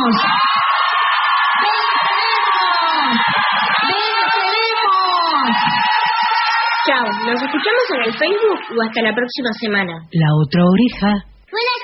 Chao, nos escuchamos en el Facebook o hasta la próxima semana. La otra oreja.